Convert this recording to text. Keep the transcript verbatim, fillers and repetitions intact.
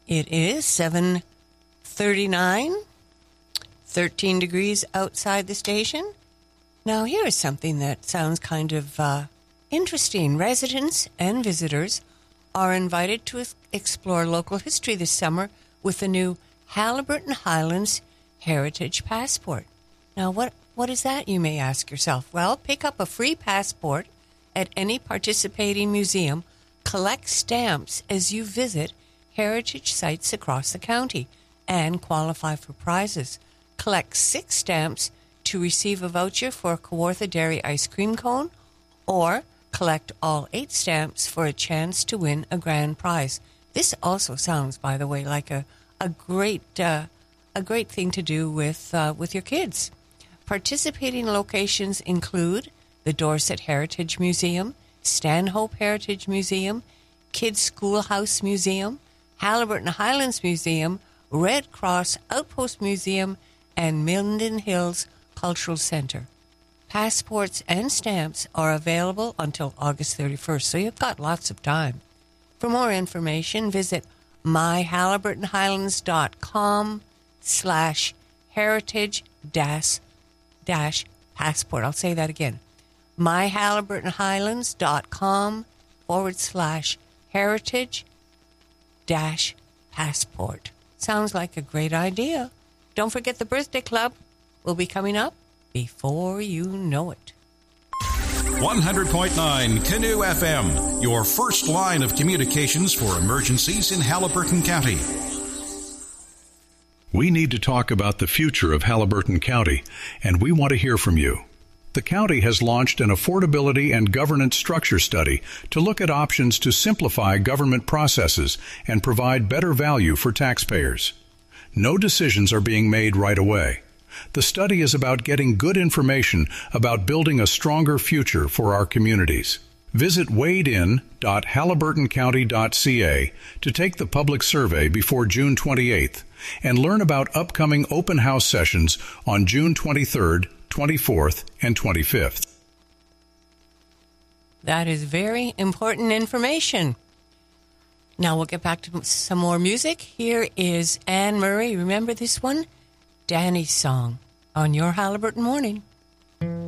It is seven thirty-nine, thirteen degrees outside the station. Now, here is something that sounds kind of uh, interesting. Residents and visitors are invited to explore local history this summer with the new Haliburton Highlands Heritage Passport. Now, what what is that, you may ask yourself? Well, pick up a free passport at any participating museum, collect stamps as you visit heritage sites across the county, and qualify for prizes. Collect six stamps to receive a voucher for a Kawartha Dairy ice cream cone, or collect all eight stamps for a chance to win a grand prize. This also sounds, by the way, like a, a great uh, a great thing to do with uh, with your kids. Participating locations include the Dorset Heritage Museum, Stanhope Heritage Museum, Kids Schoolhouse Museum, Haliburton Highlands Museum, Red Cross Outpost Museum, and Minden Hills Cultural Center. Passports and stamps are available until August thirty-first, so you've got lots of time. For more information, visit myhaliburtonhighlands.com slash heritage dash dash passport. I'll say that again. myhaliburtonhighlands.com forward slash heritage dash passport. Sounds like a great idea. Don't forget the birthday club will be coming up before you know it. one hundred point nine Canoe F M, your first line of communications for emergencies in Haliburton County. We need to talk about the future of Haliburton County, and we want to hear from you. The county has launched an affordability and governance structure study to look at options to simplify government processes and provide better value for taxpayers. No decisions are being made right away. The study is about getting good information about building a stronger future for our communities. Visit wade in dot haliburton county dot c a to take the public survey before June twenty-eighth and learn about upcoming open house sessions on June twenty-third, twenty-fourth, and twenty-fifth. That is very important information. Now we'll get back to some more music. Here is Anne Murray. Remember this one? Danny's Song on your Haliburton Morning.